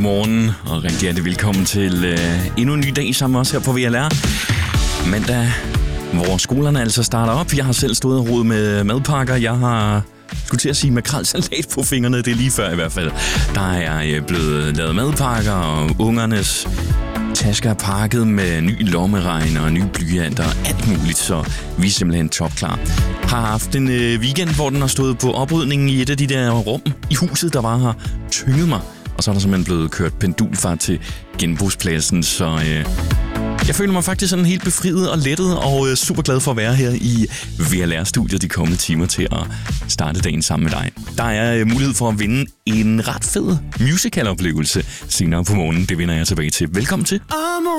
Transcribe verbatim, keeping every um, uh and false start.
Godmorgen og rigtig hjertelig velkommen til øh, endnu en ny dag sammen med os her på V L R. Mandag, hvor skolerne altså starter op. Jeg har selv stået og rodet med madpakker. Jeg har skulle til at sige makrelsalat på fingrene. Det er lige før i hvert fald. Der er blevet lavet madpakker, og ungernes tasker er pakket med ny lommeregner og nye blyanter og alt muligt, så vi er simpelthen topklar. Har haft en øh, weekend, hvor den har stået på oprydningen i et af de der rum i huset, der var her, tynget mig. Og så er der simpelthen blevet kørt pendulfart til genbrugspladsen, så øh, jeg føler mig faktisk sådan helt befriet og lettet og øh, super glad for at være her i V L R-studiet de kommende timer til at starte dagen sammen med dig. Der er øh, mulighed for at vinde en ret fed musical-oplevelse senere på morgenen. Det vinder jeg tilbage til. Velkommen til. I'm